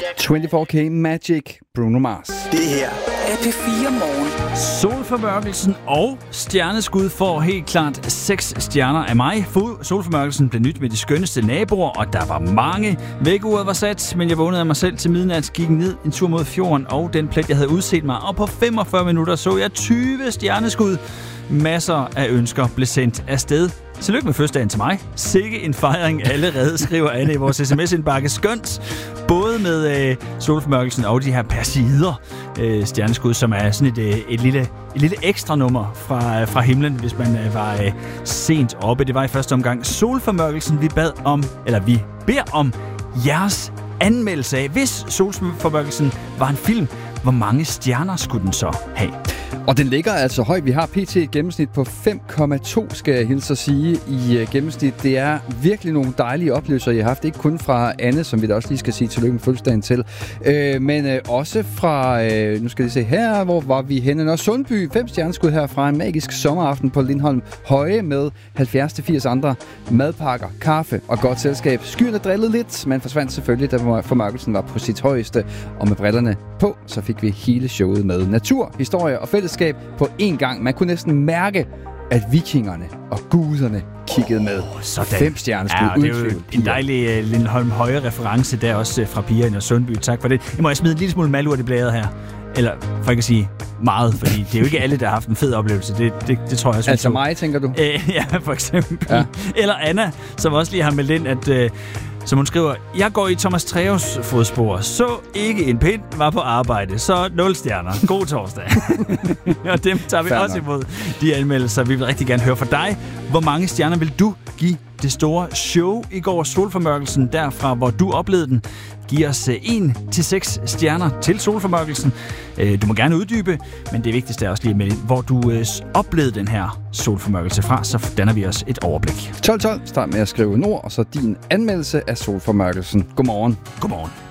24K Magic, Bruno Mars. Det her er P4 Morgen. Solformørkelsen og stjerneskud får helt klart 6 stjerner af mig. Solformørkelsen blev nyt med de skønneste naboer, og der var mange. Vækkeuret var sat, men jeg vågnede af mig selv til midnat, gik ned en tur mod fjorden og den plet, jeg havde udset mig. Og på 45 minutter så jeg 20 stjerneskud. Masser af ønsker blev sendt afsted. Tillykke med fødselsdagen til mig. Sikke en fejring allerede, skriver Anne i vores sms-indbakke. Skønt. Både med solformørkelsen og de her Perseider stjerneskud, som er sådan et lille ekstra nummer fra himlen, hvis man var sent oppe. Det var i første omgang solformørkelsen, vi beder om jeres anmeldelse af. Hvis solformørkelsen var en film, hvor mange stjerner skulle den så have? Og den ligger altså højt. Vi har pt. Et gennemsnit på 5,2, skal jeg hilse at sige, i gennemsnit. Det er virkelig nogle dejlige oplevelser, I har haft. Ikke kun fra Anne, som vi da også lige skal sige tillykke med fødselsdagen til, men også fra, nu skal vi se her, hvor var vi henne? Nå, Sundby, 5 stjerneskud her fra en magisk sommeraften på Lindholm Høje med 70-80 andre madpakker, kaffe og godt selskab. Skyerne drillede lidt, men forsvandt selvfølgelig, da formørkelsen var på sit højeste. Og med brillerne på, så fik vi hele showet med natur, historie og fællesskab på én gang. Man kunne næsten mærke, at vikingerne og guderne kiggede med. 5 stjerneskud. Ja, det er jo en dejlig Lindholm Høje reference der også fra pigerne og Sundby. Tak for det. Jeg må smide en lille smule malurt i bladet her. Eller for ikke at sige meget, fordi det er jo ikke alle, der har haft en fed oplevelse. Det tror jeg også. Altså mig, tænker du? Ja, for eksempel. Ja. Eller Anna, som også lige har meldt ind, at som hun skriver, jeg går i Thomas Treves fodspor. Så ikke en pind, var på arbejde. Så 0 stjerner. God torsdag. Og dem tager vi også imod, de anmeldelser. Vi vil rigtig gerne høre fra dig. Hvor mange stjerner vil du give det store show i går? Solformørkelsen, derfra hvor du oplevede den. Giv os 1-6 stjerner til solformørkelsen. Du må gerne uddybe, men det vigtigste er også lige med, hvor du oplevede den her solformørkelse fra, så danner vi os et overblik. 12. Start med at skrive nord, og så din anmeldelse af solformørkelsen. Godmorgen. Godmorgen.